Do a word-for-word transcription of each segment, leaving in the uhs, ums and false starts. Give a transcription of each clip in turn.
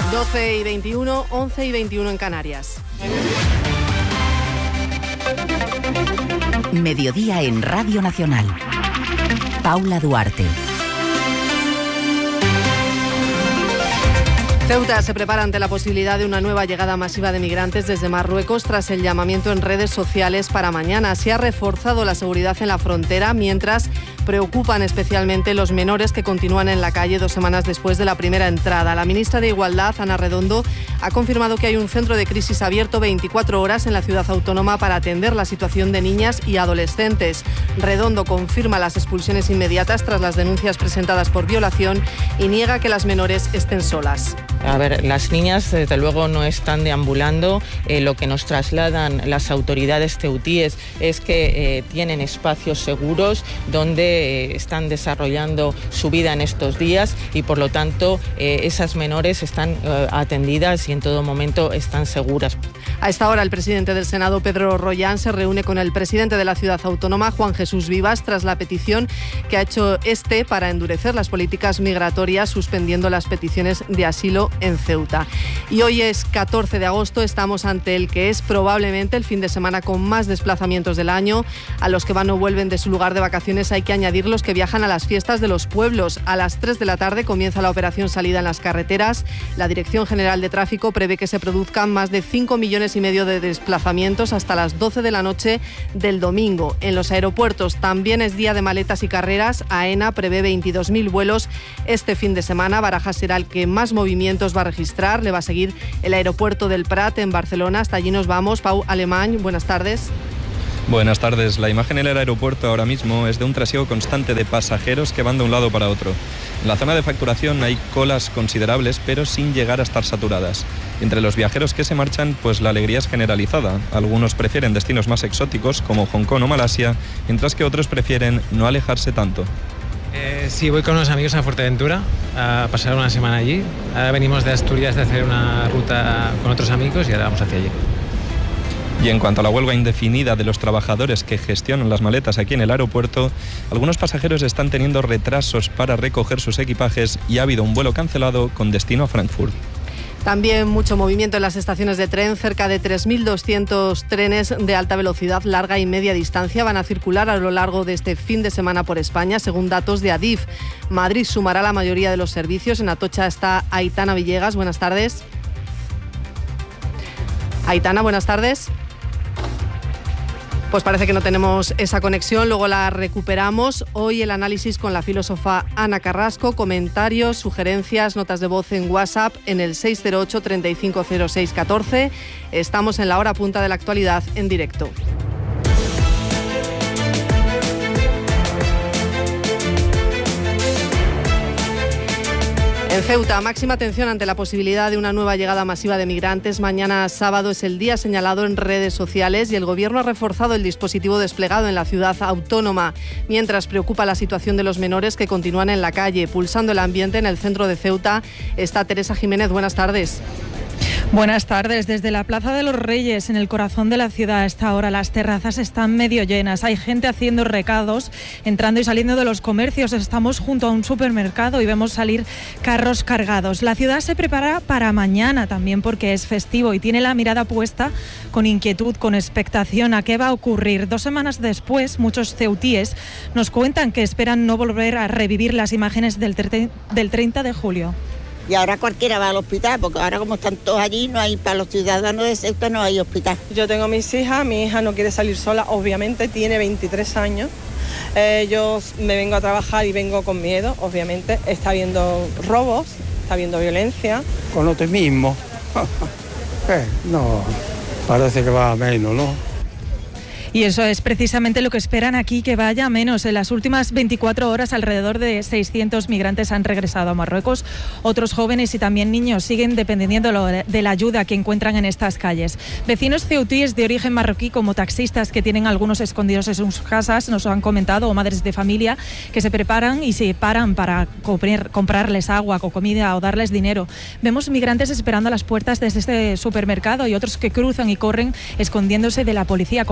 doce y veintiuno, once y veintiuno en Canarias. Mediodía en Radio Nacional. Paula Duarte. Ceuta se prepara ante la posibilidad de una nueva llegada masiva de migrantes desde Marruecos tras el llamamiento en redes sociales para mañana. Se ha reforzado la seguridad en la frontera, mientras preocupan especialmente los menores que continúan en la calle dos semanas después de la primera entrada. La ministra de Igualdad, Ana Redondo, ha confirmado que hay un centro de crisis abierto veinticuatro horas en la ciudad autónoma para atender la situación de niñas y adolescentes. Redondo confirma las expulsiones inmediatas tras las denuncias presentadas por violación y niega que las menores estén solas. A ver, las niñas desde luego no están deambulando. Eh, lo que nos trasladan las autoridades ceutíes es que eh, tienen espacios seguros donde eh, están desarrollando su vida en estos días y por lo tanto eh, esas menores están eh, atendidas y en todo momento están seguras. A esta hora el presidente del Senado, Pedro Rollán, se reúne con el presidente de la ciudad autónoma, Juan Jesús Vivas, tras la petición que ha hecho este para endurecer las políticas migratorias, suspendiendo las peticiones de asilo en Ceuta. Y hoy es catorce de agosto, estamos ante el que es probablemente el fin de semana con más desplazamientos del año. A los que van o vuelven de su lugar de vacaciones hay que añadir los que viajan a las fiestas de los pueblos. A las tres de la tarde comienza la operación salida en las carreteras. La Dirección General de Tráfico prevé que se produzcan más de cinco millones y medio de desplazamientos hasta las doce de la noche del domingo. En los aeropuertos también es día de maletas y carreras. AENA prevé veintidós mil vuelos este fin de semana. Barajas será el que más movimientos va a registrar. Le va a seguir el aeropuerto del Prat en Barcelona. Hasta allí nos vamos. Pau Alemany, buenas tardes. Buenas tardes. La imagen en el aeropuerto ahora mismo es de un trasiego constante de pasajeros que van de un lado para otro. En la zona de facturación hay colas considerables, pero sin llegar a estar saturadas. Entre los viajeros que se marchan, pues la alegría es generalizada. Algunos prefieren destinos más exóticos, como Hong Kong o Malasia, mientras que otros prefieren no alejarse tanto. Eh, sí, voy con unos amigos a Fuerteventura a pasar una semana allí. Ahora venimos de Asturias de hacer una ruta con otros amigos y ahora vamos hacia allí. Y en cuanto a la huelga indefinida de los trabajadores que gestionan las maletas aquí en el aeropuerto, algunos pasajeros están teniendo retrasos para recoger sus equipajes y ha habido un vuelo cancelado con destino a Frankfurt. También mucho movimiento en las estaciones de tren. Cerca de tres mil doscientos trenes de alta velocidad, larga y media distancia van a circular a lo largo de este fin de semana por España, según datos de Adif. Madrid sumará la mayoría de los servicios. En Atocha está Aitana Villegas. Buenas tardes. Aitana, buenas tardes. Pues parece que no tenemos esa conexión, luego la recuperamos. Hoy el análisis con la filósofa Ana Carrasco, comentarios, sugerencias, notas de voz en WhatsApp en el seis cero ocho, treinta y cinco cero seis, catorce. Estamos en la hora punta de la actualidad en directo. En Ceuta, máxima atención ante la posibilidad de una nueva llegada masiva de migrantes. Mañana sábado es el día señalado en redes sociales y el Gobierno ha reforzado el dispositivo desplegado en la ciudad autónoma, mientras preocupa la situación de los menores que continúan en la calle. Pulsando el ambiente en el centro de Ceuta está Teresa Jiménez. Buenas tardes. Buenas tardes. Desde la Plaza de los Reyes, en el corazón de la ciudad, a esta hora las terrazas están medio llenas. Hay gente haciendo recados, entrando y saliendo de los comercios. Estamos junto a un supermercado y vemos salir carros cargados. La ciudad se prepara para mañana también porque es festivo y tiene la mirada puesta con inquietud, con expectación a qué va a ocurrir. Dos semanas después, muchos ceutíes nos cuentan que esperan no volver a revivir las imágenes del, del treinta de julio. Y ahora cualquiera va al hospital, porque ahora como están todos allí, no hay para los ciudadanos de Ceuta, no hay hospital. Yo tengo mis hijas, mi hija no quiere salir sola, obviamente, tiene veintitrés años. Eh, yo me vengo a trabajar y vengo con miedo, obviamente. Está habiendo robos, está habiendo violencia. Con lo mismo. eh, no, parece que va a menos, ¿no? Y eso es precisamente lo que esperan aquí, que vaya a menos. En las últimas veinticuatro horas, alrededor de seiscientos migrantes han regresado a Marruecos. Otros jóvenes y también niños siguen dependiendo de la ayuda que encuentran en estas calles. Vecinos ceutíes de origen marroquí, como taxistas que tienen algunos escondidos en sus casas, nos han comentado, o madres de familia, que se preparan y se paran para comprar, comprarles agua o comida o darles dinero. Vemos migrantes esperando a las puertas de este supermercado y otros que cruzan y corren escondiéndose de la policía con barras de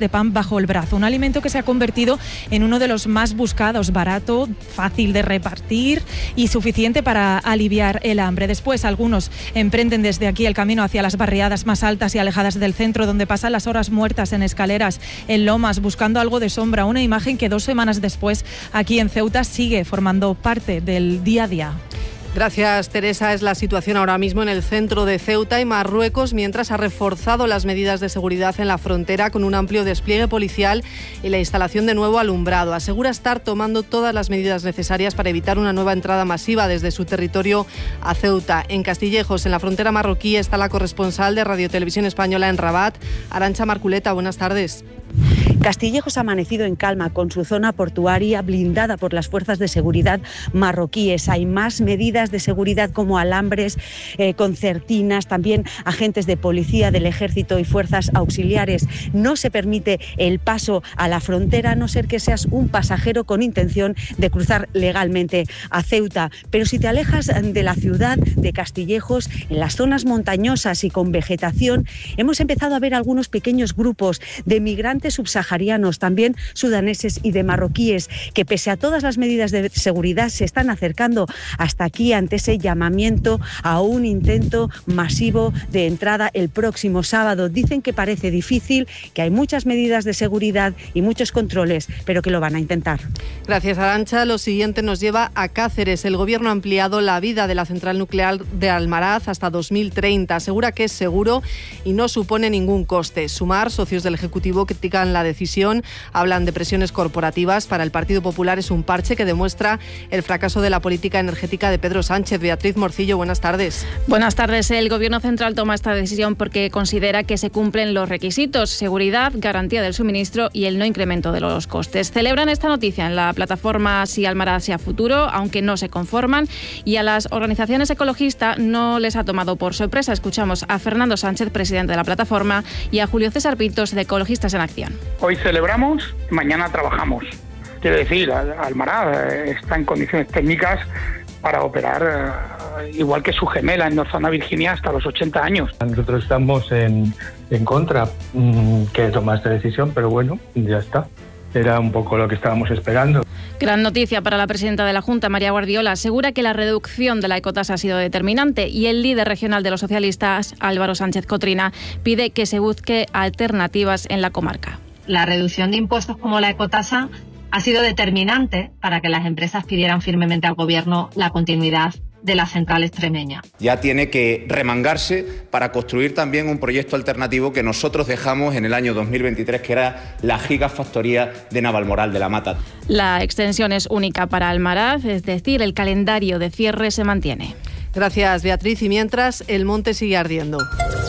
de pan bajo el brazo. Un alimento que se ha convertido en uno de los más buscados, barato, fácil de repartir y suficiente para aliviar el hambre. Después, algunos emprenden desde aquí el camino hacia las barriadas más altas y alejadas del centro, donde pasan las horas muertas en escaleras, en lomas, buscando algo de sombra. Una imagen que dos semanas después, aquí en Ceuta, sigue formando parte del día a día. Gracias, Teresa. Es la situación ahora mismo en el centro de Ceuta y Marruecos, mientras ha reforzado las medidas de seguridad en la frontera con un amplio despliegue policial y la instalación de nuevo alumbrado. Asegura estar tomando todas las medidas necesarias para evitar una nueva entrada masiva desde su territorio a Ceuta. En Castillejos, en la frontera marroquí, está la corresponsal de Radio Televisión Española en Rabat, Arantxa Marculeta. Buenas tardes. Castillejos ha amanecido en calma, con su zona portuaria blindada por las fuerzas de seguridad marroquíes. Hay más medidas de seguridad como alambres, eh, concertinas, también agentes de policía, del ejército y fuerzas auxiliares. No se permite el paso a la frontera, a no ser que seas un pasajero con intención de cruzar legalmente a Ceuta. Pero si te alejas de la ciudad de Castillejos, en las zonas montañosas y con vegetación, hemos empezado a ver algunos pequeños grupos de migrantes subsaharianos, también sudaneses y de marroquíes, que pese a todas las medidas de seguridad se están acercando hasta aquí ante ese llamamiento a un intento masivo de entrada el próximo sábado. Dicen que parece difícil, que hay muchas medidas de seguridad y muchos controles, pero que lo van a intentar. Gracias, Arantxa. Lo siguiente nos lleva a Cáceres. El Gobierno ha ampliado la vida de la central nuclear de Almaraz hasta dos mil treinta. Asegura que es seguro y no supone ningún coste. Sumar, socios del Ejecutivo, critican la decisión, hablan de presiones corporativas. Para el Partido Popular es un parche que demuestra el fracaso de la política energética de Pedro Sánchez. Beatriz Morcillo, buenas tardes. Buenas tardes. El Gobierno central toma esta decisión porque considera que se cumplen los requisitos: seguridad, garantía del suministro y el no incremento de los costes. Celebran esta noticia en la plataforma Si Almaraz sea futuro, aunque no se conforman, y a las organizaciones ecologistas no les ha tomado por sorpresa. Escuchamos a Fernando Sánchez, presidente de la plataforma, y a Julio César Pintos, de Ecologistas en Acción. Hoy celebramos, mañana trabajamos. Quiero decir, Almaraz está en condiciones técnicas para operar eh, igual que su gemela en Norzana, Virginia, hasta los ochenta años. Nosotros estamos en, en contra mmm, que toma esta decisión, pero bueno, ya está. Era un poco lo que estábamos esperando. Gran noticia para la presidenta de la Junta, María Guardiola. Asegura que la reducción de la ecotasa ha sido determinante, y el líder regional de los socialistas, Álvaro Sánchez Cotrina, pide que se busque alternativas en la comarca. La reducción de impuestos como la ecotasa ha sido determinante para que las empresas pidieran firmemente al Gobierno la continuidad de la central extremeña. Ya tiene que remangarse para construir también un proyecto alternativo que nosotros dejamos en el año dos mil veintitrés, que era la gigafactoría de Navalmoral de la Mata. La extensión es única para Almaraz, es decir, el calendario de cierre se mantiene. Gracias, Beatriz. Y mientras, el monte sigue ardiendo.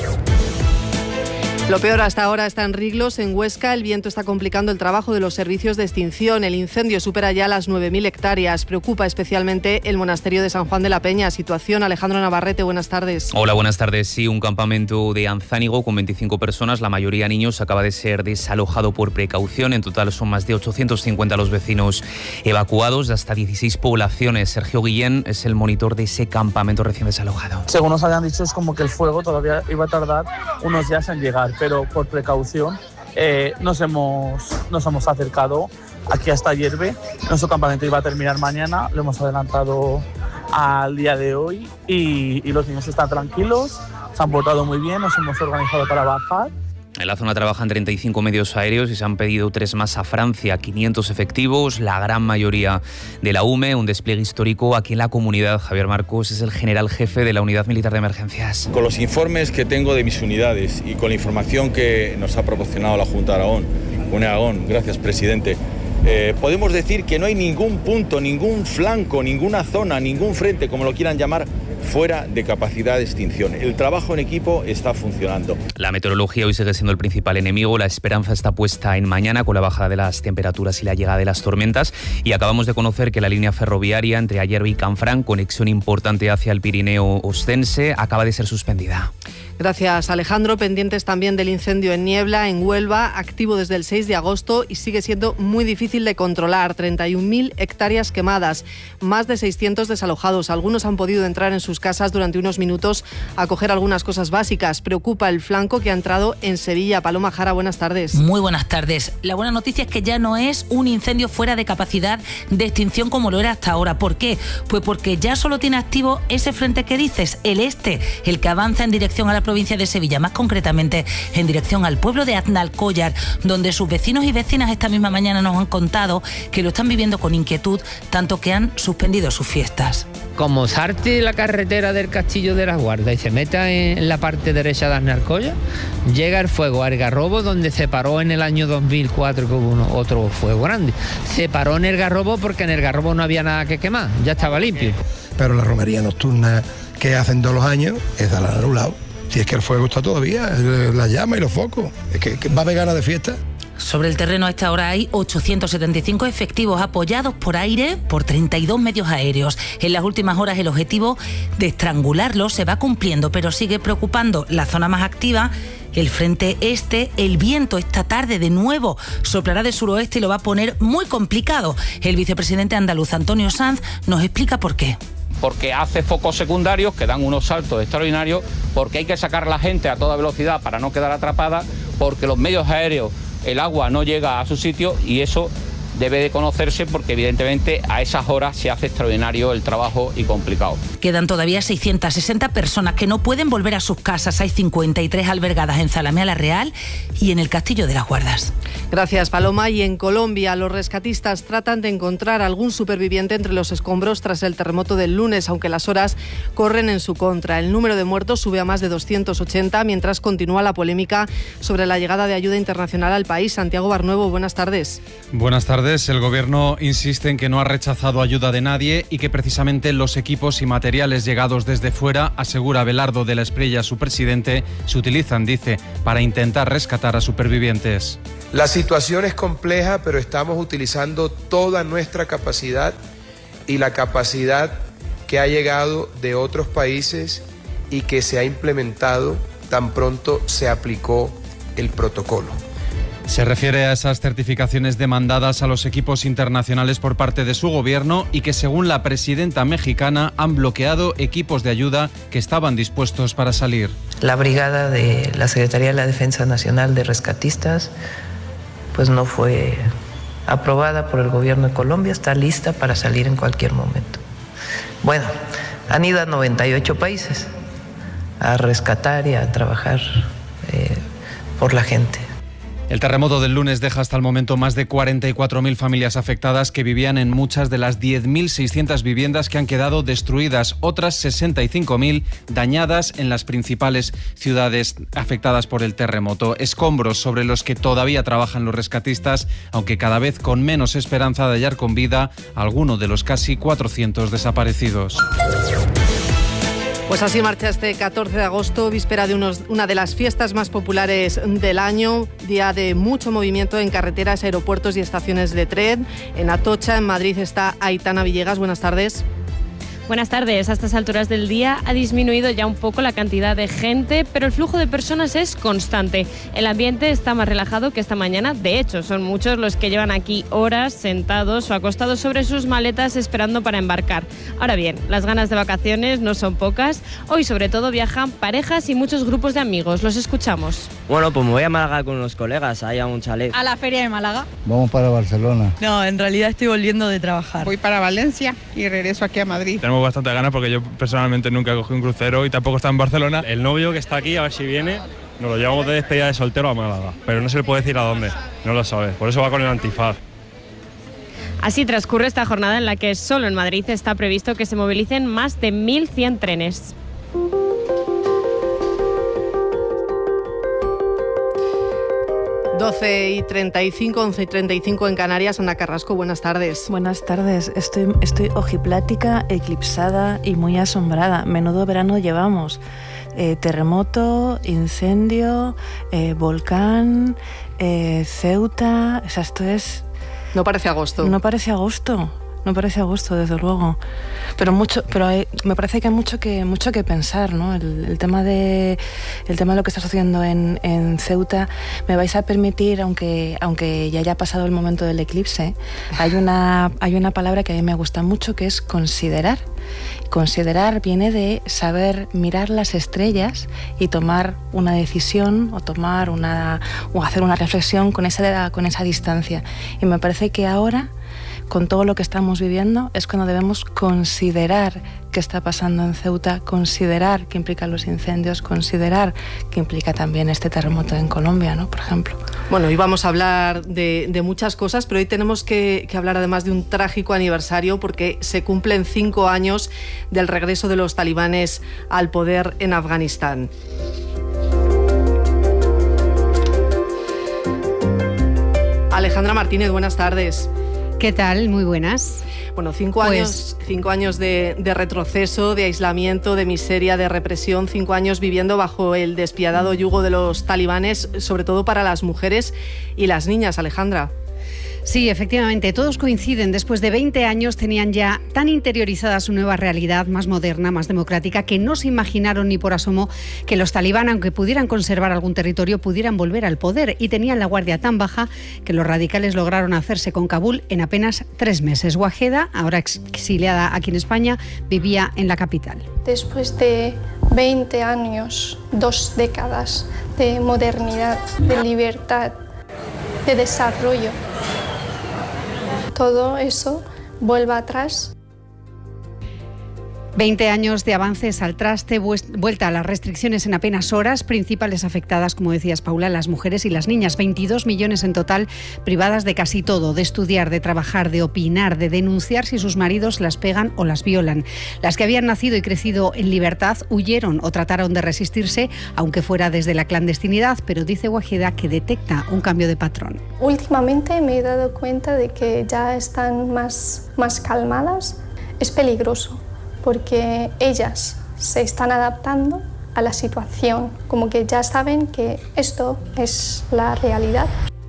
Lo peor hasta ahora está en Riglos, en Huesca. El viento está complicando el trabajo de los servicios de extinción. El incendio supera ya las nueve mil hectáreas. Preocupa especialmente el monasterio de San Juan de la Peña. Situación, Alejandro Navarrete, buenas tardes. Hola, buenas tardes. Sí, un campamento de Anzánigo con veinticinco personas, la mayoría niños, acaba de ser desalojado por precaución. En total son más de ochocientos cincuenta los vecinos evacuados de hasta dieciséis poblaciones. Sergio Guillén es el monitor de ese campamento recién desalojado. Según nos habían dicho, es como que el fuego todavía iba a tardar unos días en llegar, pero por precaución eh, nos, hemos, nos hemos acercado aquí hasta Hierve. Nuestro campamento iba a terminar mañana, lo hemos adelantado al día de hoy y, y los niños están tranquilos, se han portado muy bien, nos hemos organizado para bajar. En la zona trabajan treinta y cinco medios aéreos y se han pedido tres más a Francia, quinientos efectivos, la gran mayoría de la U M E, un despliegue histórico aquí en la comunidad. Javier Marcos es el general jefe de la Unidad Militar de Emergencias. Con los informes que tengo de mis unidades y con la información que nos ha proporcionado la Junta de Aragón, UNE Aragón, gracias presidente, eh, podemos decir que no hay ningún punto, ningún flanco, ninguna zona, ningún frente, como lo quieran llamar, fuera de capacidad de extinción. El trabajo en equipo está funcionando. La meteorología hoy sigue siendo el principal enemigo. La esperanza está puesta en mañana con la bajada de las temperaturas y la llegada de las tormentas. Y acabamos de conocer que la línea ferroviaria entre Ayerbe y Canfranc, conexión importante hacia el Pirineo Ostense, acaba de ser suspendida. Gracias, Alejandro. Pendientes también del incendio en Niebla, en Huelva, activo desde el seis de agosto y sigue siendo muy difícil de controlar. treinta y un mil hectáreas quemadas, más de seiscientos desalojados. Algunos han podido entrar en sus casas durante unos minutos a coger algunas cosas básicas. Preocupa el flanco que ha entrado en Sevilla. Paloma Jara, buenas tardes. Muy buenas tardes. La buena noticia es que ya no es un incendio fuera de capacidad de extinción como lo era hasta ahora. ¿Por qué? Pues porque ya solo tiene activo ese frente que dices, el este, el que avanza en dirección a la provincia de Sevilla, más concretamente en dirección al pueblo de Aznalcóllar, donde sus vecinos y vecinas esta misma mañana nos han contado que lo están viviendo con inquietud, tanto que han suspendido sus fiestas. Como salte la carretera del Castillo de las Guardas y se meta en la parte derecha de Aznalcóllar, llega el fuego a Algarrobo, donde se paró en el año dos mil cuatro, que hubo uno, otro fuego grande. Se paró en el Algarrobo porque en el Algarrobo no había nada que quemar, ya estaba limpio. Pero la romería nocturna que hacen todos los años, esa la han anulado. Si es que el fuego está todavía, la llama y los focos. Es que, que va a haber ganas de fiesta. Sobre el terreno a esta hora hay ochocientos setenta y cinco efectivos apoyados por aire por treinta y dos medios aéreos. En las últimas horas el objetivo de estrangularlo se va cumpliendo, pero sigue preocupando la zona más activa, el frente este. El viento esta tarde de nuevo soplará de suroeste y lo va a poner muy complicado. El vicepresidente andaluz Antonio Sanz nos explica por qué. Porque hace focos secundarios que dan unos saltos extraordinarios, porque hay que sacar la gente a toda velocidad para no quedar atrapada, porque los medios aéreos, el agua no llega a su sitio y eso debe de conocerse porque evidentemente a esas horas se hace extraordinario el trabajo y complicado. Quedan todavía seiscientas sesenta personas que no pueden volver a sus casas. Hay cincuenta y tres albergadas en Zalamea la Real y en el Castillo de las Guardas. Gracias, Paloma. Y en Colombia, los rescatistas tratan de encontrar algún superviviente entre los escombros tras el terremoto del lunes, aunque las horas corren en su contra. El número de muertos sube a más de doscientos ochenta, mientras continúa la polémica sobre la llegada de ayuda internacional al país. Santiago Barnuevo, buenas tardes. Buenas tardes. El Gobierno insiste en que no ha rechazado ayuda de nadie y que precisamente los equipos y materiales llegados desde fuera, asegura Belardo de la Espriella, su presidente, se utilizan, dice, para intentar rescatar a supervivientes. La situación es compleja, pero estamos utilizando toda nuestra capacidad y la capacidad que ha llegado de otros países y que se ha implementado tan pronto se aplicó el protocolo. Se refiere a esas certificaciones demandadas a los equipos internacionales por parte de su gobierno y que, según la presidenta mexicana, han bloqueado equipos de ayuda que estaban dispuestos para salir. La brigada de la Secretaría de la Defensa Nacional de Rescatistas pues no fue aprobada por el gobierno de Colombia, está lista para salir en cualquier momento. Bueno, han ido a noventa y ocho países a rescatar y a trabajar eh, por la gente. El terremoto del lunes deja hasta el momento más de cuarenta y cuatro mil familias afectadas que vivían en muchas de las diez mil seiscientas viviendas que han quedado destruidas, otras sesenta y cinco mil dañadas en las principales ciudades afectadas por el terremoto. Escombros sobre los que todavía trabajan los rescatistas, aunque cada vez con menos esperanza de hallar con vida a alguno de los casi cuatrocientos desaparecidos. Pues así marcha este catorce de agosto, víspera de unos, una de las fiestas más populares del año, día de mucho movimiento en carreteras, aeropuertos y estaciones de tren. En Atocha, en Madrid, está Aitana Villegas. Buenas tardes. Buenas tardes. A estas alturas del día ha disminuido ya un poco la cantidad de gente, pero el flujo de personas es constante. El ambiente está más relajado que esta mañana. De hecho, son muchos los que llevan aquí horas sentados o acostados sobre sus maletas esperando para embarcar. Ahora bien, las ganas de vacaciones no son pocas. Hoy, sobre todo, viajan parejas y muchos grupos de amigos. Los escuchamos. Bueno, pues me voy a Málaga con unos colegas, ahí a un chalet. ¿A la feria de Málaga? Vamos para Barcelona. No, en realidad estoy volviendo de trabajar. Voy para Valencia y regreso aquí a Madrid. Tenemos bastante ganas porque yo personalmente nunca cogí un crucero y tampoco está en Barcelona. El novio que está aquí, a ver si viene, nos lo llevamos de despedida de soltero a Málaga, pero no se le puede decir a dónde, no lo sabe, por eso va con el antifaz. Así transcurre esta jornada en la que solo en Madrid está previsto que se movilicen más de mil cien trenes. doce y treinta y cinco, once y treinta y cinco en Canarias. Ana Carrasco, buenas tardes. Buenas tardes. Estoy, estoy ojiplática, eclipsada y muy asombrada. Menudo verano llevamos. Eh, terremoto, incendio, eh, volcán, eh, Ceuta... O sea, esto es... No parece agosto. No parece agosto. no parece a gusto, desde luego. Pero mucho, pero hay, me parece que hay mucho que mucho que pensar, ¿no? El, el tema de el tema de lo que está sucediendo en, en Ceuta. Me vais a permitir, aunque aunque ya haya pasado el momento del eclipse, hay una hay una palabra que a mí me gusta mucho, que es considerar. Considerar viene de saber mirar las estrellas y tomar una decisión o tomar una o hacer una reflexión con esa con esa distancia. Y me parece que ahora, con todo lo que estamos viviendo, es cuando debemos considerar qué está pasando en Ceuta, considerar qué implican los incendios, considerar qué implica también este terremoto en Colombia, ¿no? Por ejemplo. Bueno, íbamos a hablar de, de muchas cosas, pero hoy tenemos que, que hablar además de un trágico aniversario, porque se cumplen cinco años del regreso de los talibanes al poder en Afganistán. Alejandra Martínez, buenas tardes. ¿Qué tal? Muy buenas. Bueno, cinco pues... años, cinco años de, de retroceso, de aislamiento, de miseria, de represión, cinco años viviendo bajo el despiadado yugo de los talibanes, sobre todo para las mujeres y las niñas, Alejandra. Sí, efectivamente, todos coinciden. Después de veinte años tenían ya tan interiorizada su nueva realidad, más moderna, más democrática, que no se imaginaron ni por asomo que los talibán, aunque pudieran conservar algún territorio, pudieran volver al poder, y tenían la guardia tan baja que los radicales lograron hacerse con Kabul en apenas tres meses. Wajeda, ahora exiliada aquí en España, vivía en la capital. Después de veinte años, dos décadas de modernidad, de libertad, de desarrollo, todo eso vuelve atrás. veinte años de avances al traste, vuelta a las restricciones en apenas horas, principales afectadas, como decías, Paula, las mujeres y las niñas. veintidós millones en total privadas de casi todo, de estudiar, de trabajar, de opinar, de denunciar si sus maridos las pegan o las violan. Las que habían nacido y crecido en libertad huyeron o trataron de resistirse, aunque fuera desde la clandestinidad, pero dice Wajeda que detecta un cambio de patrón. Últimamente me he dado cuenta de que ya están más, más calmadas. Es peligroso, porque ellas se están adaptando a la situación, como que ya saben que esto es la realidad.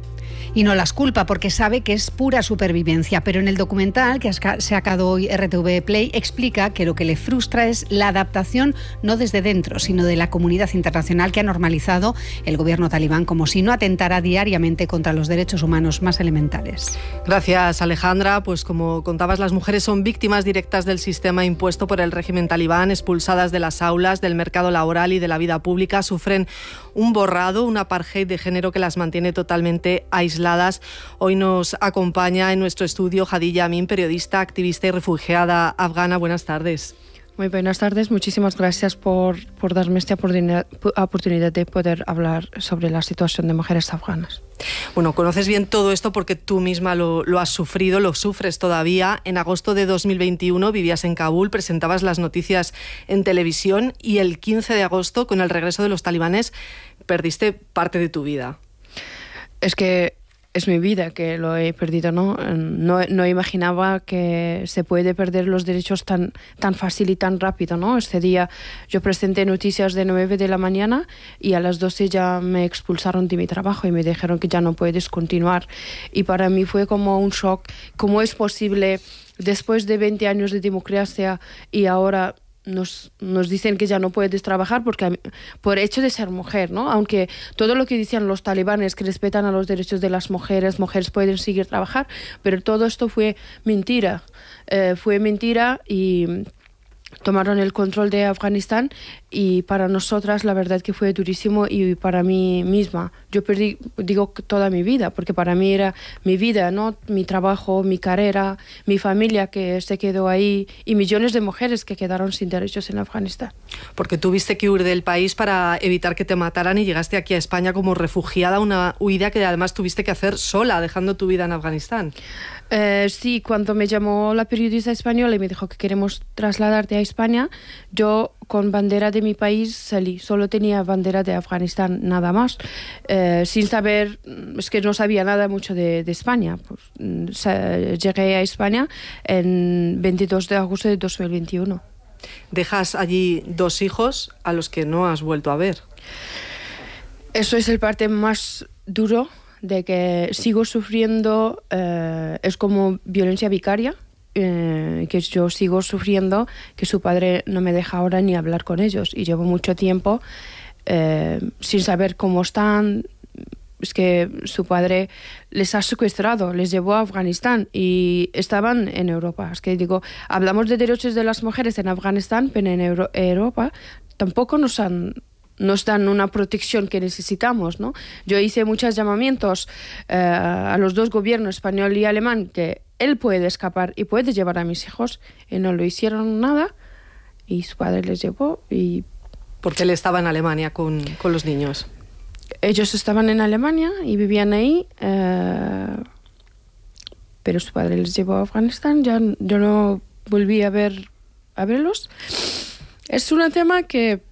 Y no las culpa, porque sabe que es pura supervivencia. Pero en el documental que ha sacado hoy R T V Play explica que lo que le frustra es la adaptación no desde dentro, sino de la comunidad internacional, que ha normalizado el gobierno talibán como si no atentara diariamente contra los derechos humanos más elementales. Gracias, Alejandra. Pues como contabas, las mujeres son víctimas directas del sistema impuesto por el régimen talibán, expulsadas de las aulas, del mercado laboral y de la vida pública. Sufren un borrado, un apartheid de género que las mantiene totalmente aisladas. Hoy nos acompaña en nuestro estudio Hadilla Amin, periodista, activista y refugiada afgana. Buenas tardes. Muy buenas tardes. Muchísimas gracias por, por darme esta oportunidad de poder hablar sobre la situación de mujeres afganas. Bueno, conoces bien todo esto porque tú misma lo, lo has sufrido, lo sufres todavía. En agosto de dos mil veintiuno vivías en Kabul, presentabas las noticias en televisión y el quince de agosto, con el regreso de los talibanes, perdiste parte de tu vida. Es que es mi vida que lo he perdido, ¿no? No, no imaginaba que se puede perder los derechos tan, tan fácil y tan rápido, ¿no? Este día yo presenté noticias de nueve de la mañana y a las doce ya me expulsaron de mi trabajo y me dijeron que ya no puedes continuar. Y para mí fue como un shock. ¿Cómo es posible, después de veinte años de democracia y ahora Nos, nos dicen que ya no puedes trabajar porque por hecho de ser mujer, ¿no? Aunque todo lo que decían los talibanes, que respetan a los derechos de las mujeres, mujeres pueden seguir trabajar, pero todo esto fue mentira. Eh, fue mentira y tomaron el control de Afganistán y para nosotras la verdad que fue durísimo y para mí misma. Yo perdí, digo, toda mi vida, porque para mí era mi vida, ¿no? Mi trabajo, mi carrera, mi familia que se quedó ahí y millones de mujeres que quedaron sin derechos en Afganistán. Porque tuviste que huir del país para evitar que te mataran y llegaste aquí a España como refugiada, una huida que además tuviste que hacer sola, dejando tu vida en Afganistán. Eh, sí, cuando me llamó la periodista española y me dijo que queremos trasladarte a España, yo con bandera de mi país salí. Solo tenía bandera de Afganistán, nada más. Eh, sin saber, es que no sabía nada mucho de, de España. Pues, llegué a España en veintidós de agosto de dos mil veintiuno. Dejas allí dos hijos a los que no has vuelto a ver. Eso es el parte más duro, de que sigo sufriendo. Eh, es como violencia vicaria, eh, que yo sigo sufriendo, que su padre no me deja ahora ni hablar con ellos. Y llevo mucho tiempo eh, sin saber cómo están. Es que su padre les ha secuestrado, les llevó a Afganistán y estaban en Europa. Es que digo, hablamos de derechos de las mujeres en Afganistán, pero en Euro- Europa tampoco nos han... nos dan una protección que necesitamos, ¿no? Yo hice muchos llamamientos eh, a los dos gobiernos, español y alemán, que él puede escapar y puede llevar a mis hijos, y no lo hicieron nada, y su padre les llevó. Y porque él estaba en Alemania con, con los niños. Ellos estaban en Alemania y vivían ahí, eh, pero su padre les llevó a Afganistán. Ya yo no volví a ver a verlos. Es un tema que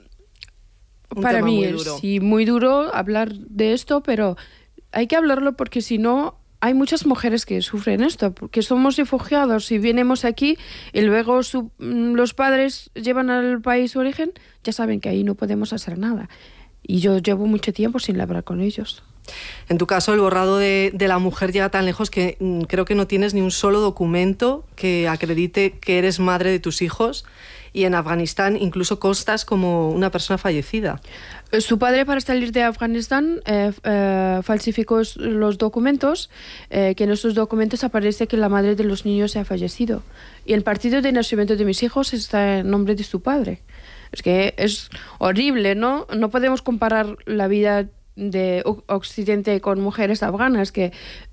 Un para tema mí muy es duro. sí, muy duro hablar de esto, pero hay que hablarlo porque si no hay muchas mujeres que sufren esto, porque somos refugiados y venimos aquí y luego su, los padres llevan al país de origen, ya saben que ahí no podemos hacer nada. Y yo llevo mucho tiempo sin hablar con ellos. En tu caso, el borrado de, de la mujer llega tan lejos que mm, creo que no tienes ni un solo documento que acredite que eres madre de tus hijos, y en Afganistán incluso constas como una persona fallecida. Su padre, para salir de Afganistán, eh, eh, falsificó los documentos, eh, que en esos documentos aparece que la madre de los niños se ha fallecido. Y el partido de nacimiento de mis hijos está en nombre de su padre. Es que es horrible, ¿no? No podemos comparar la vida de Occidente con mujeres afganas, que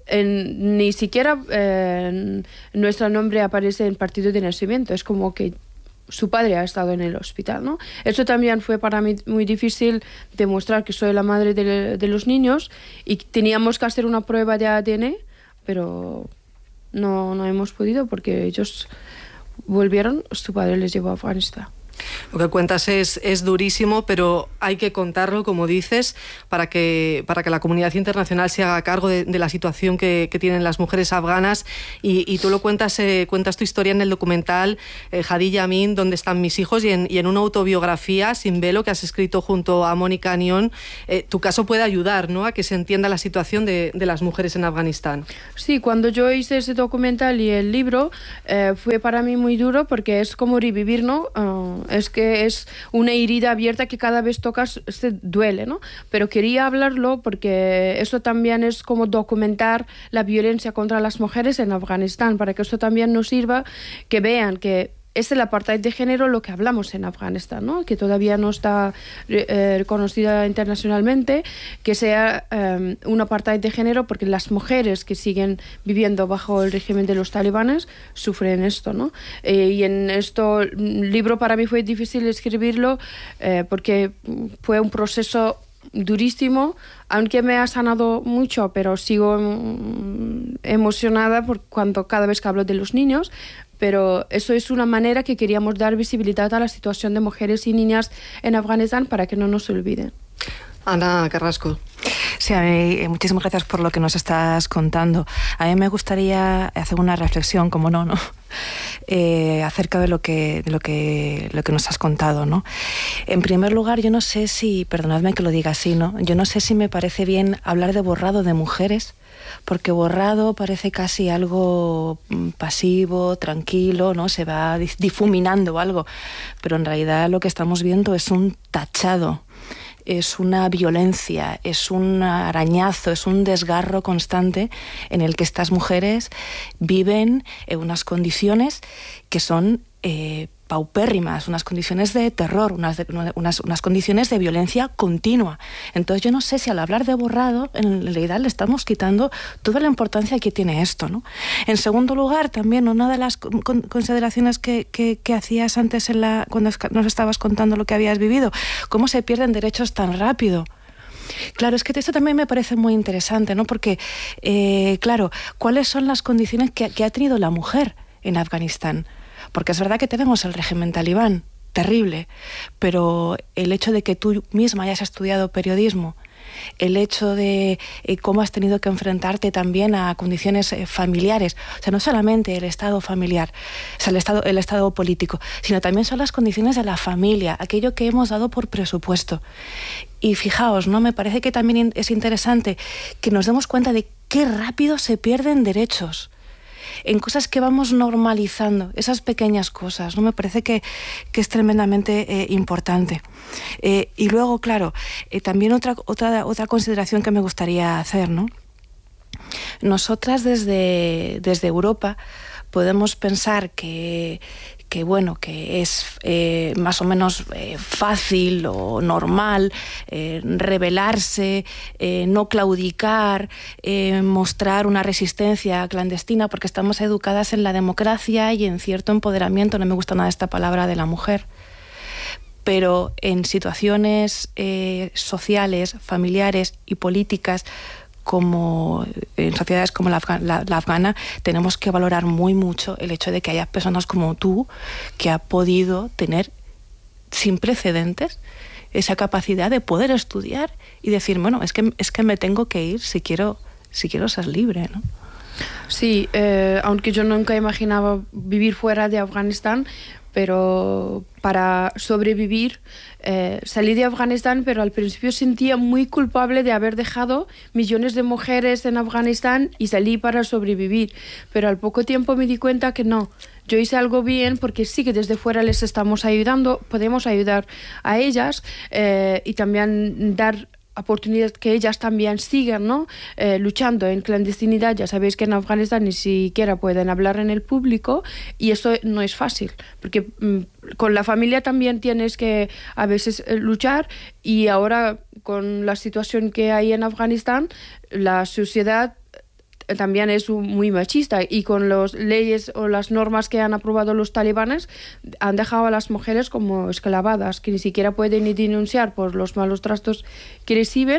en, ni siquiera eh, nuestro nombre aparece en el partido de nacimiento. Es como que su padre ha estado en el hospital, ¿no? Eso también fue para mí muy difícil, demostrar que soy la madre de, de los niños, y teníamos que hacer una prueba de A D N, pero no, no hemos podido porque ellos volvieron, su padre les llevó a Afganistán. Lo que cuentas es, es durísimo, pero hay que contarlo, como dices, para que, para que la comunidad internacional se haga cargo de, de la situación que, que tienen las mujeres afganas. Y, y tú lo cuentas, eh, cuentas tu historia en el documental eh, Hadi Yamin, ¿Dónde están mis hijos? Y en, y en una autobiografía, Sin velo, que has escrito junto a Mónica Anión. Eh, tu caso puede ayudar, ¿no?, a que se entienda la situación de, de las mujeres en Afganistán. Sí, cuando yo hice ese documental y el libro, eh, fue para mí muy duro, porque es como revivir, ¿no? Uh, es que es una herida abierta que cada vez tocas se duele, ¿no? Pero quería hablarlo porque eso también es como documentar la violencia contra las mujeres en Afganistán, para que eso también nos sirva, que vean que es el apartheid de género lo que hablamos en Afganistán, ¿no? Que todavía no está eh, reconocida internacionalmente, que sea eh, un apartheid de género, porque las mujeres que siguen viviendo bajo el régimen de los talibanes sufren esto, ¿no? Eh, y en esto libro para mí fue difícil escribirlo eh, porque fue un proceso durísimo, aunque me ha sanado mucho, pero sigo mm, emocionada por cuando cada vez que hablo de los niños. Pero eso es una manera que queríamos dar visibilidad a la situación de mujeres y niñas en Afganistán, para que no nos olviden. Ana Carrasco. Sí, a mí, muchísimas gracias por lo que nos estás contando. A mí me gustaría hacer una reflexión, como no, ¿no? Eh, acerca de lo que, de lo que, lo que nos has contado, ¿no? En primer lugar, yo no sé si, perdonadme que lo diga así, ¿no? Yo no sé si me parece bien hablar de borrado de mujeres, porque borrado parece casi algo pasivo, tranquilo, ¿no? Se va difuminando algo, pero en realidad lo que estamos viendo es un tachado, es una violencia, es un arañazo, es un desgarro constante en el que estas mujeres viven en unas condiciones que son eh, paupérrimas, unas condiciones de terror, unas, de, unas, unas condiciones de violencia continua. Entonces yo no sé si al hablar de borrado, en realidad le estamos quitando toda la importancia que tiene esto, ¿no? En segundo lugar, también una de las con, consideraciones que, que, que hacías antes en la, cuando nos estabas contando lo que habías vivido, cómo se pierden derechos tan rápido. Claro, es que esto también me parece muy interesante, ¿no? Porque, eh, claro, ¿cuáles son las condiciones que, que ha tenido la mujer en Afganistán? Porque es verdad que tenemos el régimen talibán, terrible, pero el hecho de que tú misma hayas estudiado periodismo, el hecho de eh, cómo has tenido que enfrentarte también a condiciones eh, familiares, o sea, no solamente el estado familiar, o sea, el estado, el estado político, sino también son las condiciones de la familia, aquello que hemos dado por presupuesto. Y fijaos, ¿no? Me parece que también es interesante que nos demos cuenta de qué rápido se pierden derechos. en cosas que vamos normalizando, esas pequeñas cosas, ¿no? Me parece que, que es tremendamente eh, importante. Eh, y luego, claro, eh, también otra, otra, otra consideración que me gustaría hacer, ¿no? Nosotras desde, desde Europa podemos pensar que, que bueno, que es eh, más o menos eh, fácil o normal eh, rebelarse, eh, no claudicar, eh, mostrar una resistencia clandestina, porque estamos educadas en la democracia y en cierto empoderamiento, no me gusta nada esta palabra, de la mujer. Pero en situaciones eh, sociales, familiares y políticas, como en sociedades como la, la, la afgana, tenemos que valorar muy mucho el hecho de que haya personas como tú que ha podido tener sin precedentes esa capacidad de poder estudiar y decir, bueno, es que, es que me tengo que ir si quiero, si quiero ser libre, ¿no? Sí, eh, aunque yo nunca imaginaba vivir fuera de Afganistán, pero para sobrevivir eh, salí de Afganistán, pero al principio sentía muy culpable de haber dejado millones de mujeres en Afganistán y salí para sobrevivir, pero al poco tiempo me di cuenta que no, yo hice algo bien porque sí que desde fuera les estamos ayudando, podemos ayudar a ellas eh, y también dar oportunidad que ellas también sigan, ¿no? eh, luchando en clandestinidad. Ya sabéis que en Afganistán ni siquiera pueden hablar en el público y eso no es fácil, porque mm, con la familia también tienes que a veces eh, luchar, y ahora con la situación que hay en Afganistán, la sociedad también es muy machista, y con las leyes o las normas que han aprobado los talibanes han dejado a las mujeres como esclavadas, que ni siquiera pueden ni denunciar por los malos tratos que reciben,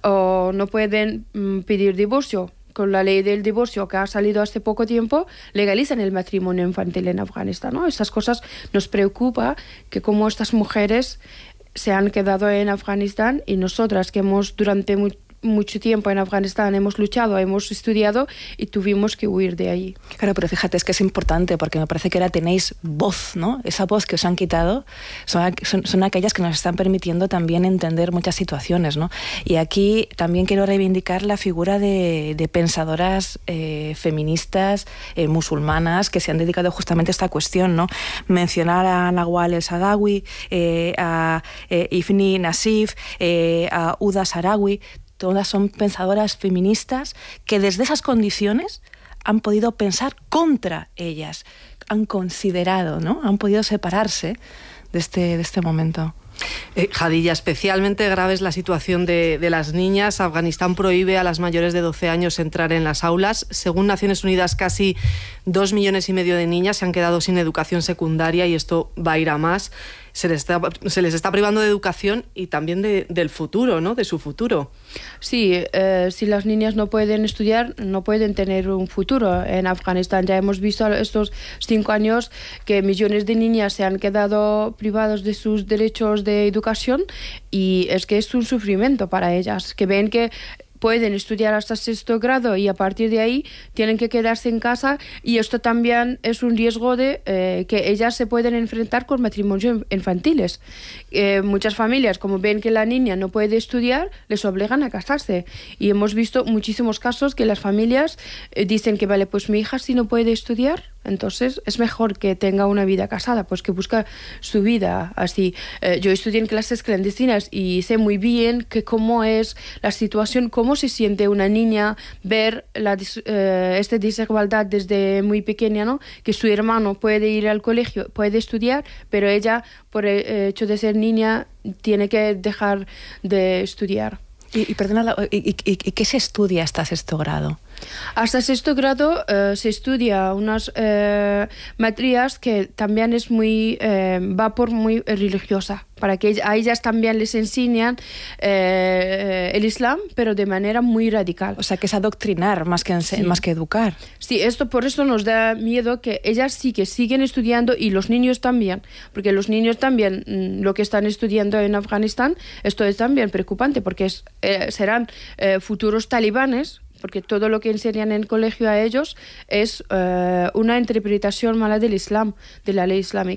o no pueden mm, pedir divorcio. Con la ley del divorcio que ha salido hace poco tiempo, legalizan el matrimonio infantil en Afganistán, ¿no? Estas cosas nos preocupa, que como estas mujeres se han quedado en Afganistán, y nosotras que hemos durante muy mucho tiempo en Afganistán hemos luchado, hemos estudiado y tuvimos que huir de allí. Claro, pero fíjate, es que es importante, porque me parece que ahora tenéis voz, ¿no? Esa voz que os han quitado son, son, son aquellas que nos están permitiendo también entender muchas situaciones, ¿no? Y aquí también quiero reivindicar la figura de, de pensadoras eh, feministas, eh, musulmanas, que se han dedicado justamente a esta cuestión, ¿no? Mencionar a Nawal el-Saadawi, eh, a eh, Ifni Nassif, eh, a Huda Sarawi. Todas son pensadoras feministas que desde esas condiciones han podido pensar contra ellas, han considerado, ¿no? Han podido separarse de este, de este momento. Eh, Jadilla, especialmente grave es la situación de, de las niñas. Afganistán prohíbe a las mayores de doce años entrar en las aulas. Según Naciones Unidas, casi dos millones y medio de niñas se han quedado sin educación secundaria, y esto va a ir a más. Se les está, se les está privando de educación y también de, del futuro, ¿no? De su futuro. Sí, eh, si las niñas no pueden estudiar, no pueden tener un futuro en Afganistán. Ya hemos visto estos cinco años que millones de niñas se han quedado privadas de sus derechos de educación, y es que es un sufrimiento para ellas, que ven que pueden estudiar hasta sexto grado y a partir de ahí tienen que quedarse en casa, y esto también es un riesgo de eh, que ellas se pueden enfrentar con matrimonios infantiles. Eh, muchas familias, como ven que la niña no puede estudiar, les obligan a casarse, y hemos visto muchísimos casos que las familias eh, dicen que vale, pues mi hija si no puede estudiar, entonces es mejor que tenga una vida casada, pues que busca su vida así. Eh, yo estudié en clases clandestinas y sé muy bien que cómo es la situación, cómo se siente una niña ver la, eh, esta desigualdad desde muy pequeña, ¿no? Que su hermano puede ir al colegio, puede estudiar, pero ella, por el hecho de ser niña, tiene que dejar de estudiar. Y, y perdona, ¿y, y, y qué se estudia hasta sexto grado? Hasta sexto grado eh, se estudia unas eh, materias que también es muy eh, va por muy religiosa, para que a ellas también les enseñan eh, el Islam, pero de manera muy radical. O sea, que es adoctrinar más que, sí. más que educar. Sí, esto por eso nos da miedo, que ellas sí que siguen estudiando, y los niños también, porque los niños también mmm, lo que están estudiando en Afganistán, esto es también preocupante, porque es, eh, serán eh, futuros talibanes, porque todo lo que enseñan en el colegio a ellos es uh, una interpretación mala del Islam, de la ley islámica.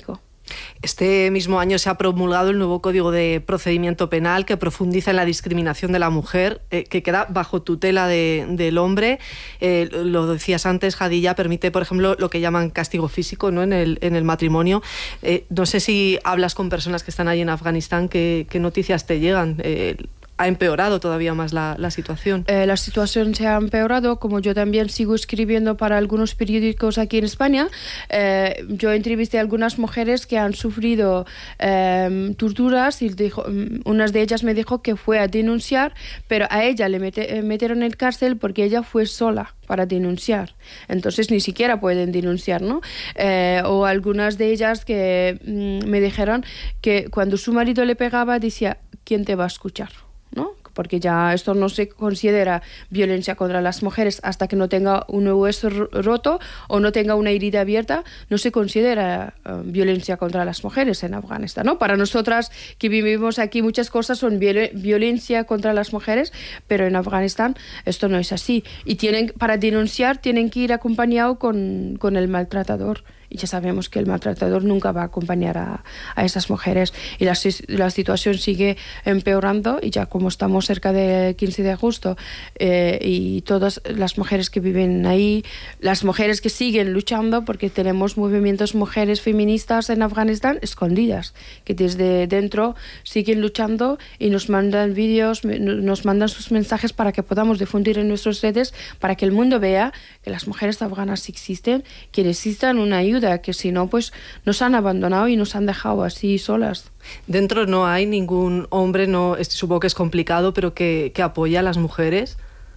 Este mismo año se ha promulgado el nuevo Código de Procedimiento Penal que profundiza en la discriminación de la mujer, eh, que queda bajo tutela de, del hombre. Eh, lo decías antes, Hadilla, permite, por ejemplo, lo que llaman castigo físico, ¿no?, en el, en el matrimonio. Eh, no sé si hablas con personas que están allí en Afganistán, ¿qué, qué noticias te llegan? Eh, ¿Ha empeorado todavía más la, la situación? Eh, la situación se ha empeorado, como yo también sigo escribiendo para algunos periódicos aquí en España. Eh, yo entrevisté a algunas mujeres que han sufrido eh, torturas y dijo, una de ellas me dijo que fue a denunciar, pero a ella le mete, eh, metieron en cárcel porque ella fue sola para denunciar. Entonces ni siquiera pueden denunciar, ¿no? Eh, o algunas de ellas que mm, me dijeron que cuando su marido le pegaba decía, ¿quién te va a escuchar?, ¿no? Porque ya esto no se considera violencia contra las mujeres hasta que no tenga un hueso roto o no tenga una herida abierta, no se considera uh, violencia contra las mujeres en Afganistán, ¿no? Para nosotras que vivimos aquí muchas cosas son viol violencia contra las mujeres, pero en Afganistán esto no es así. Y tienen, para denunciar tienen que ir acompañado con, con el maltratador. Y ya sabemos que el maltratador nunca va a acompañar a, a esas mujeres. Y la, la situación sigue empeorando y ya como estamos cerca del quince de agosto eh, y todas las mujeres que viven ahí, las mujeres que siguen luchando, porque tenemos movimientos mujeres feministas en Afganistán escondidas, que desde dentro siguen luchando y nos mandan vídeos, nos mandan sus mensajes para que podamos difundir en nuestras redes, para que el mundo vea que las mujeres afganas existen, que necesitan una ayuda, que si no, pues nos han abandonado y nos han dejado así solas. Dentro no hay ningún hombre, no, supongo que es complicado, pero que, que apoya a las mujeres.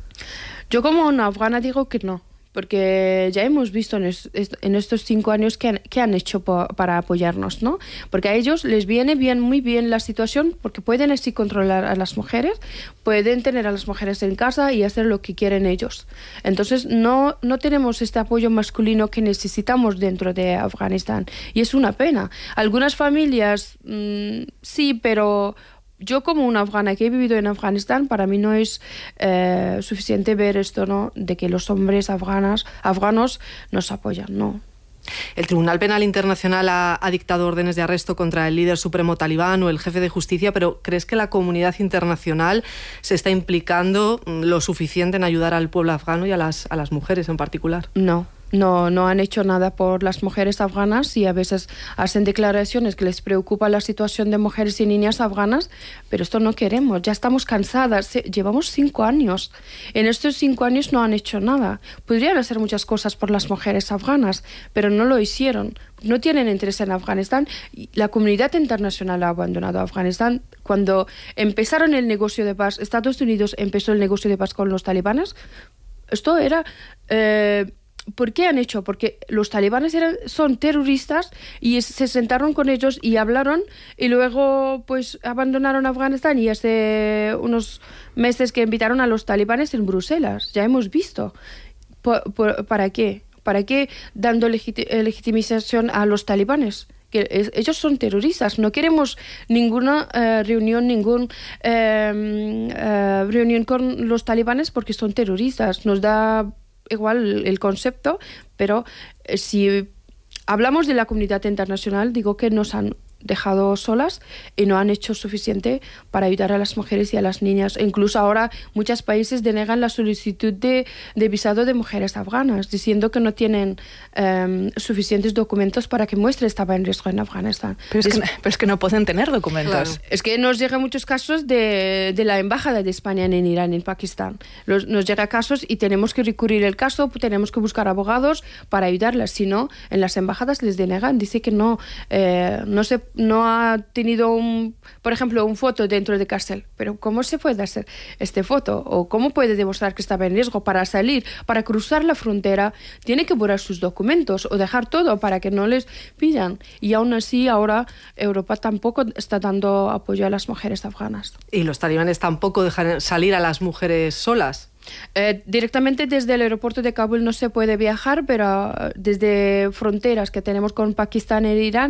Yo como una afgana digo que no, porque ya hemos visto en, es, en estos cinco años qué han, qué han hecho po, para apoyarnos, ¿no? Porque a ellos les viene bien, muy bien la situación, porque pueden así controlar a las mujeres, pueden tener a las mujeres en casa y hacer lo que quieren ellos. Entonces no, no tenemos este apoyo masculino que necesitamos dentro de Afganistán y es una pena. Algunas familias mmm, sí, pero yo como una afgana que he vivido en Afganistán, para mí no es eh, suficiente ver esto, ¿no?, de que los hombres afganas, afganos nos apoyan, no. El Tribunal Penal Internacional ha, ha dictado órdenes de arresto contra el líder supremo talibán o el jefe de justicia, pero ¿crees que la comunidad internacional se está implicando lo suficiente en ayudar al pueblo afgano y a las, a las mujeres en particular? No. No, no han hecho nada por las mujeres afganas y a veces hacen declaraciones que les preocupa la situación de mujeres y niñas afganas, pero esto no queremos, ya estamos cansadas, llevamos cinco años. En estos cinco años no han hecho nada. Podrían hacer muchas cosas por las mujeres afganas, pero no lo hicieron. No tienen interés en Afganistán. La comunidad internacional ha abandonado Afganistán. Cuando empezaron el negocio de paz, Estados Unidos empezó el negocio de paz con los talibanes, esto era... Eh, ¿Por qué han hecho? Porque los talibanes eran, son terroristas y se sentaron con ellos y hablaron y luego pues abandonaron Afganistán y hace unos meses que invitaron a los talibanes en Bruselas. Ya hemos visto. ¿Por, por, ¿Para qué? ¿Para qué dando legit legitimización a los talibanes? Que es, ellos son terroristas. No queremos ninguna uh, reunión, ningún uh, uh, reunión con los talibanes porque son terroristas. Nos da igual el concepto, pero eh, si hablamos de la comunidad internacional, digo que nos han dejado solas y no han hecho suficiente para ayudar a las mujeres y a las niñas. E incluso ahora muchos países denegan la solicitud de, de visado de mujeres afganas, diciendo que no tienen um, suficientes documentos para que muestre estaba en riesgo en Afganistán. Pero es, es, que, no, pero es que no pueden tener documentos. Claro. Es que nos llegan muchos casos de, de la embajada de España en Irán, en Pakistán. Los, nos llega casos y tenemos que recurrir el caso, tenemos que buscar abogados para ayudarlas. Si no, en las embajadas les denegan, dice que no, eh, no se no ha tenido, un, por ejemplo, un foto dentro de cárcel. Pero ¿cómo se puede hacer este foto? ¿O cómo puede demostrar que estaba en riesgo para salir, para cruzar la frontera? Tiene que borrar sus documentos o dejar todo para que no les pillan. Y aún así, ahora Europa tampoco está dando apoyo a las mujeres afganas. Y los talibanes tampoco dejan salir a las mujeres solas. Eh, directamente desde el aeropuerto de Kabul no se puede viajar, pero desde fronteras que tenemos con Pakistán e Irán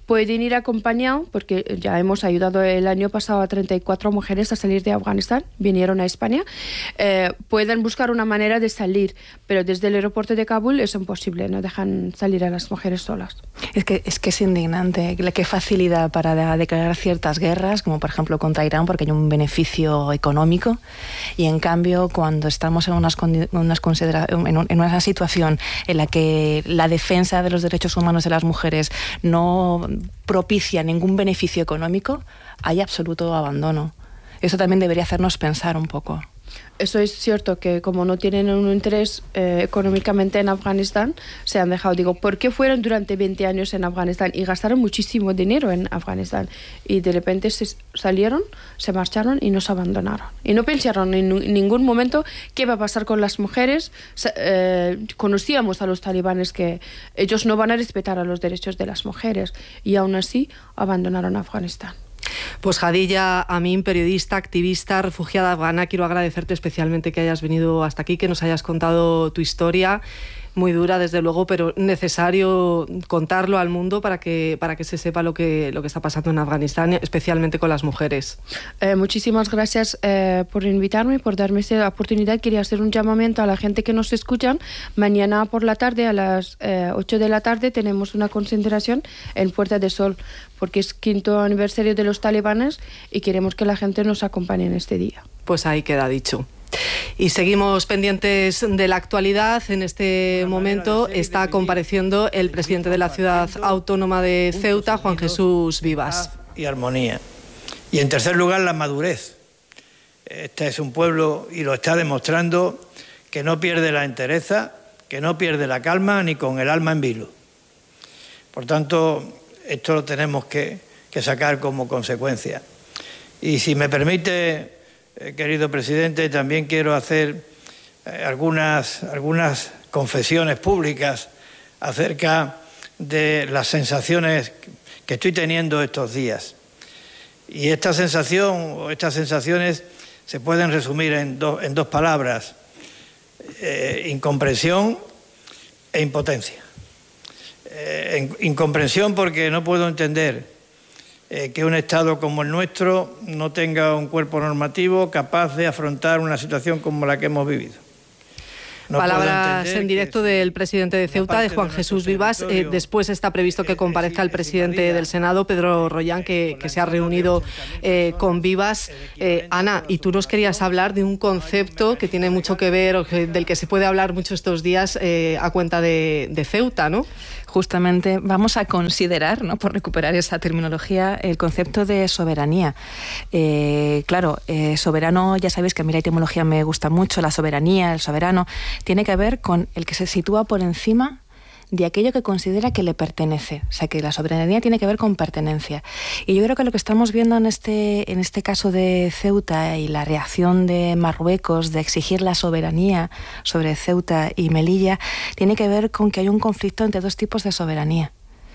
pueden ir acompañados, porque ya hemos ayudado el año pasado a treinta y cuatro mujeres a salir de Afganistán, vinieron a España, eh, pueden buscar una manera de salir, pero desde el aeropuerto de Kabul es imposible, no dejan salir a las mujeres solas. Es que es, que es indignante, qué facilidad para declarar ciertas guerras, como por ejemplo contra Irán, porque hay un beneficio económico, y en cambio cuando estamos en, unas, unas considera en, un, en una situación en la que la defensa de los derechos humanos de las mujeres no propicia ningún beneficio económico, hay absoluto abandono. Eso también debería hacernos pensar un poco. Eso es cierto, que como no tienen un interés eh, económicamente en Afganistán, se han dejado. Digo, ¿por qué fueron durante veinte años en Afganistán y gastaron muchísimo dinero en Afganistán? Y de repente se salieron, se marcharon y nos abandonaron. Y no pensaron en ningún momento qué va a pasar con las mujeres. Eh, conocíamos a los talibanes que ellos no van a respetar a los derechos de las mujeres, y aún así abandonaron Afganistán. Pues Hadilla Amin, periodista, activista, refugiada afgana, quiero agradecerte especialmente que hayas venido hasta aquí, que nos hayas contado tu historia. Muy dura, desde luego, pero necesario contarlo al mundo para que, para que se sepa lo que, lo que está pasando en Afganistán, especialmente con las mujeres. Eh, muchísimas gracias eh, por invitarme, por darme esta oportunidad. Quería hacer un llamamiento a la gente que nos escuchan. Mañana por la tarde, a las eh, ocho de la tarde, tenemos una concentración en Puerta de Sol, porque es quinto aniversario de los talibanes y queremos que la gente nos acompañe en este día. Pues ahí queda dicho. Y seguimos pendientes de la actualidad. En este momento está compareciendo el presidente de la ciudad autónoma de Ceuta, Juan Jesús Vivas. Y armonía. Y en tercer lugar, la madurez. Este es un pueblo, y lo está demostrando, que no pierde la entereza, que no pierde la calma, ni con el alma en vilo. Por tanto, esto lo tenemos que, que sacar como consecuencia. Y si me permite, Eh, querido presidente, también quiero hacer eh, algunas, algunas confesiones públicas acerca de las sensaciones que estoy teniendo estos días. Y esta sensación, o estas sensaciones, se pueden resumir en, do, en dos palabras: eh, incomprensión e impotencia. Eh, en, incomprensión porque no puedo entender Eh, que un Estado como el nuestro no tenga un cuerpo normativo capaz de afrontar una situación como la que hemos vivido. No Palabras en directo del presidente de Ceuta, de Juan Jesús Vivas. Eh, después está previsto que comparezca el presidente del Senado, Pedro Rollán, que, que se ha reunido eh, con Vivas. Eh, Ana, y tú nos querías hablar de un concepto que tiene mucho que ver, o que, del que se puede hablar mucho estos días eh, a cuenta de, de Ceuta, ¿no? Justamente vamos a considerar, ¿no?, por recuperar esa terminología, el concepto de soberanía. Eh, claro, eh, soberano, ya sabéis que a mí la etimología me gusta mucho, la soberanía, el soberano, tiene que ver con el que se sitúa por encima de aquello que considera que le pertenece. O sea, que la soberanía tiene que ver con pertenencia. Y yo creo que lo que estamos viendo en este, en este caso de Ceuta, y la reacción de Marruecos de exigir la soberanía sobre Ceuta y Melilla, tiene que ver con que hay un conflicto entre dos tipos de soberanía.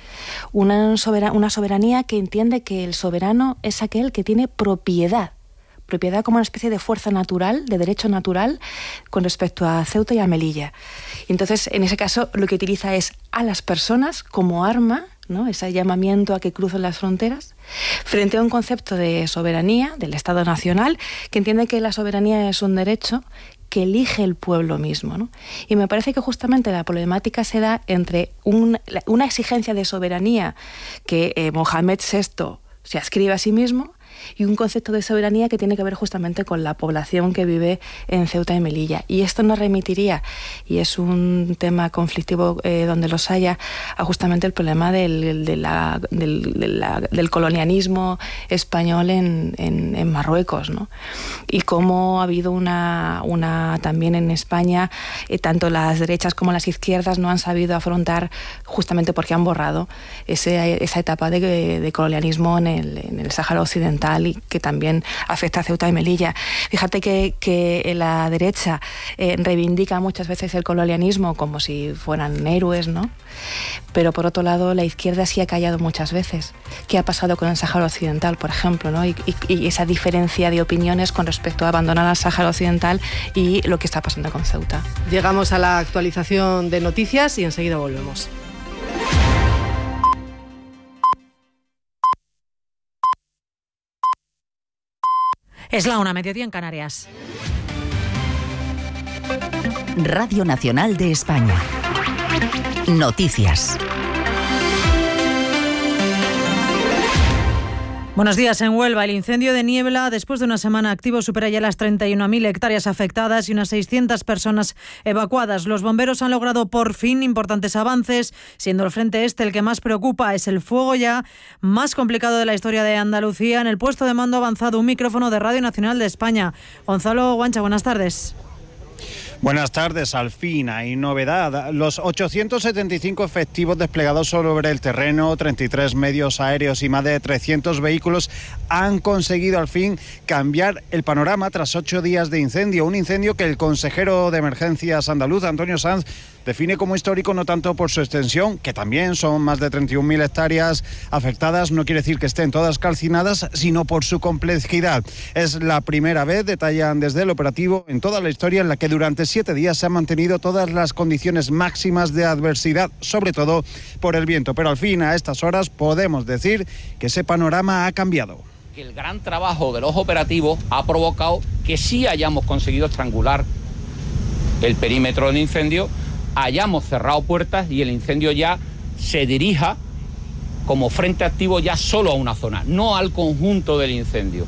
Una, soberan- una soberanía que entiende que el soberano es aquel que tiene propiedad, propiedad como una especie de fuerza natural, de derecho natural, con respecto a Ceuta y a Melilla. Y entonces, en ese caso, lo que utiliza es a las personas como arma, ¿no?, ese llamamiento a que crucen las fronteras, frente a un concepto de soberanía, del Estado nacional, que entiende que la soberanía es un derecho que elige el pueblo mismo, ¿no? Y me parece que justamente la problemática se da entre un, una exigencia de soberanía que eh, Mohamed sexto se ascribe a sí mismo, y un concepto de soberanía que tiene que ver justamente con la población que vive en Ceuta y Melilla. Y esto nos remitiría, y es un tema conflictivo eh, donde los haya, a justamente el problema del, de la, del, de la, del colonialismo español en, en, en Marruecos, ¿no? Y cómo ha habido una, una también en España, eh, tanto las derechas como las izquierdas no han sabido afrontar, justamente porque han borrado ese, esa etapa de, de colonialismo en el, en el Sáhara Occidental, y que también afecta a Ceuta y Melilla. Fíjate que, que la derecha eh, reivindica muchas veces el colonialismo como si fueran héroes, ¿no? Pero por otro lado, la izquierda sí ha callado muchas veces. ¿Qué ha pasado con el Sáhara Occidental, por ejemplo, ¿no? Y, y, y esa diferencia de opiniones con respecto a abandonar al Sáhara Occidental y lo que está pasando con Ceuta. Llegamos a la actualización de noticias y enseguida volvemos. Es la una, mediodía en Canarias. Radio Nacional de España. Noticias. Buenos días. En Huelva, el incendio de Niebla, después de una semana activo, supera ya las treinta y una mil hectáreas afectadas y unas seiscientas personas evacuadas. Los bomberos han logrado por fin importantes avances, siendo el frente este el que más preocupa. Es el fuego ya más complicado de la historia de Andalucía. En el puesto de mando ha avanzado un micrófono de Radio Nacional de España. Gonzalo Guancha, buenas tardes. Buenas tardes, al fin hay novedad. Los ochocientos setenta y cinco efectivos desplegados sobre el terreno, treinta y tres medios aéreos y más de trescientos vehículos han conseguido al fin cambiar el panorama tras ocho días de incendio. Un incendio que el consejero de emergencias andaluz, Antonio Sanz, define como histórico no tanto por su extensión, que también son más de treinta y una mil hectáreas afectadas, no quiere decir que estén todas calcinadas, sino por su complejidad. Es la primera vez, detallan desde el operativo, en toda la historia en la que durante siete días se han mantenido todas las condiciones máximas de adversidad, sobre todo por el viento. Pero al fin, a estas horas, podemos decir que ese panorama ha cambiado. El gran trabajo de los operativos ha provocado que sí hayamos conseguido estrangular el perímetro del incendio, hayamos cerrado puertas y el incendio ya se dirija como frente activo ya solo a una zona, no al conjunto del incendio.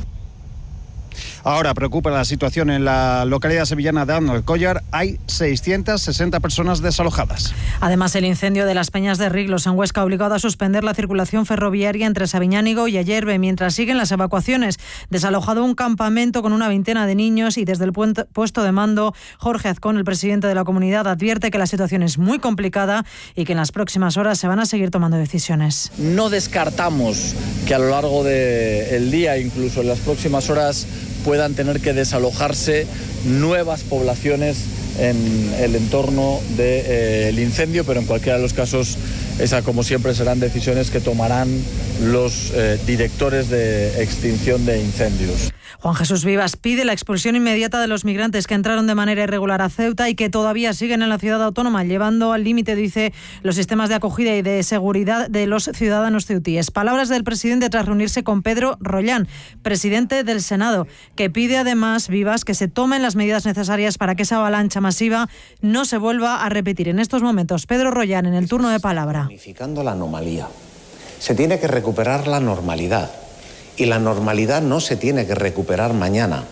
Ahora preocupa la situación en la localidad sevillana de Alcollar. Hay seiscientas sesenta personas desalojadas. Además, el incendio de las Peñas de Riglos en Huesca ha obligado a suspender la circulación ferroviaria entre Sabiñánigo y Ayerbe, mientras siguen las evacuaciones. Desalojado un campamento con una veintena de niños y desde el puesto de mando, Jorge Azcón, el presidente de la comunidad, advierte que la situación es muy complicada y que en las próximas horas se van a seguir tomando decisiones. No descartamos que a lo largo del día, incluso en las próximas horas, puedan tener que desalojarse nuevas poblaciones en el entorno del incendio, pero en cualquiera de los casos, esas como siempre serán decisiones que tomarán los eh, directores de extinción de incendios. Juan Jesús Vivas pide la expulsión inmediata de los migrantes que entraron de manera irregular a Ceuta y que todavía siguen en la ciudad autónoma, llevando al límite, dice, los sistemas de acogida y de seguridad de los ciudadanos ceutíes. Palabras del presidente tras reunirse con Pedro Rollán, presidente del Senado, que pide además, Vivas, que se tomen las medidas necesarias para que esa avalancha masiva no se vuelva a repetir. En estos momentos, Pedro Rollán, en el turno de palabra. Unificando la anomalía. Se tiene que recuperar la normalidad. Y la normalidad no se tiene que recuperar mañana,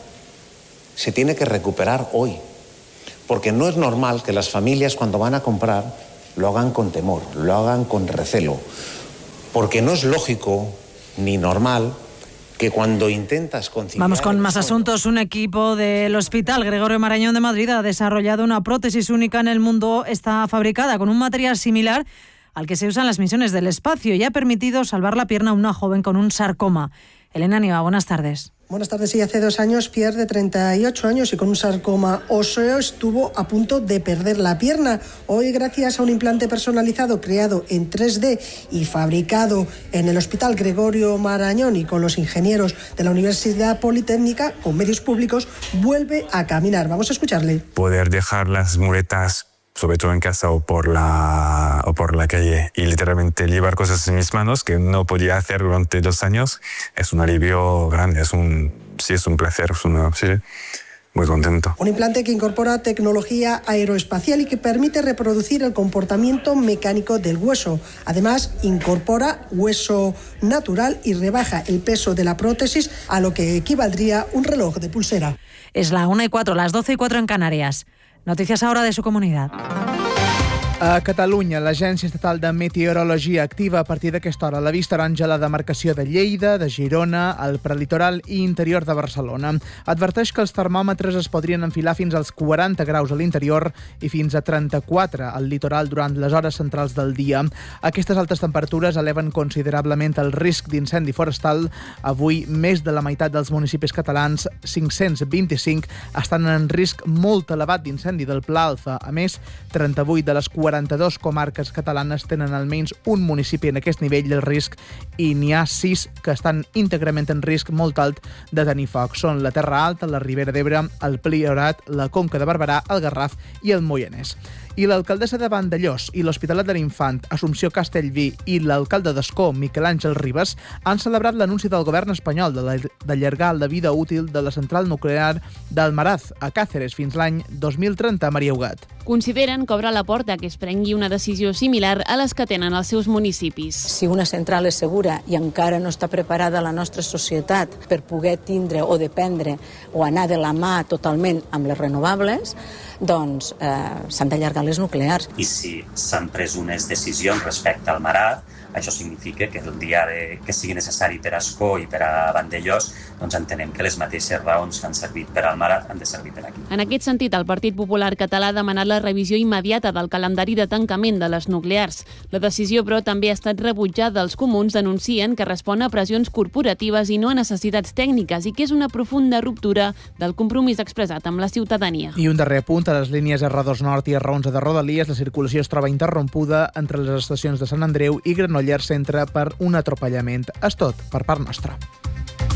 se tiene que recuperar hoy. Porque no es normal que las familias cuando van a comprar lo hagan con temor, lo hagan con recelo. Porque no es lógico ni normal que cuando intentas conciliar... Vamos con más asuntos. Un equipo del Hospital Gregorio Marañón de Madrid ha desarrollado una prótesis única en el mundo. Está fabricada con un material similar al que se usan las misiones del espacio y ha permitido salvar la pierna a una joven con un sarcoma. Elena Niva, buenas tardes. Buenas tardes. Y hace dos años, Pierre, de treinta y ocho años y con un sarcoma óseo, estuvo a punto de perder la pierna. Hoy, gracias a un implante personalizado creado en tres D y fabricado en el Hospital Gregorio Marañón y con los ingenieros de la Universidad Politécnica, con medios públicos, vuelve a caminar. Vamos a escucharle. Poder dejar las muletas, sobre todo en casa o por la o por la calle, y literalmente llevar cosas en mis manos que no podía hacer durante dos años, es un alivio grande, es un sí es un placer, es una, sí, muy contento. Un implante que incorpora tecnología aeroespacial y que permite reproducir el comportamiento mecánico del hueso. Además, incorpora hueso natural y rebaja el peso de la prótesis a lo que equivaldría un reloj de pulsera. Es la una y cuatro, las doce y cuatro en Canarias. Noticias ahora de su comunidad. A Catalunya, l'Agència Estatal de Meteorologia activa a partir d'aquesta hora la vista taronja a la demarcació de Lleida, de Girona, el prelitoral i interior de Barcelona. Adverteix que els termòmetres es podrien enfilar fins als quaranta graus a l'interior i fins a trenta-quatre al litoral durant les hores centrals del dia. Aquestes altes temperatures eleven considerablement el risc d'incendi forestal. Avui, més de la meitat dels municipis catalans, cinc-cents vint-i-cinc, estan en risc molt elevat d'incendi del Pla Alfa. A més, trenta-vuit de les quaranta quaranta-dues comarques catalanes tenen almenys un municipi en aquest nivell del risc i n'hi ha sis que estan íntegrament en risc molt alt de tenir foc. Són la Terra Alta, la Ribera d'Ebre, el Priorat, la Conca de Barberà, el Garraf i el Moianès. I l'alcaldessa de Vandellòs i l'Hospitalet de l'Infant, Assumpció Castellví, i l'alcalde d'Ascó, Miquel Àngel Ribas, han celebrat l'anunci del govern espanyol d'allargar la vida útil de la central nuclear d'Almaraz a Càceres fins l'any dos mil trenta. Maria Ugat. Consideren que obre la porta que es prengui una decisió similar a les que tenen els seus municipis. Si una central és segura i encara no està preparada la nostra societat per poder tindre o dependre o anar de la mà totalment amb les renovables, doncs eh, s'han d'allargar les nuclears. I si s'han pres unes decisions respecte al Marat, això significa que el dia de, que sigui necessari per a Ascó i per a Vandellòs, doncs entenem que les mateixes raons que han servit per al Marat han de servir per aquí. En aquest sentit, el Partit Popular Català ha demanat la revisió immediata del calendari de tancament de les nuclears. La decisió, però, també ha estat rebutjada. Els comuns denuncien que respon a pressions corporatives i no a necessitats tècniques i que és una profunda ruptura del compromís expressat amb la ciutadania. I un darrer punt, a les línies erra dos Nord i erra onze de Rodalies, la circulació es troba interrompuda entre les estacions de Sant Andreu i Granollers Centre per un atropellament. És tot per part nostra.